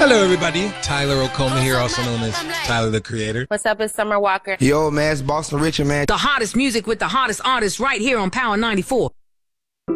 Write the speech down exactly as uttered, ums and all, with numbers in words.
Hello, everybody. Tyler O'Coma here, also known as Tyler the Creator. What's up, it's Summer Walker. Yo, man, it's Boston Richard, man. The hottest music with the hottest artists right here on Power ninety-four.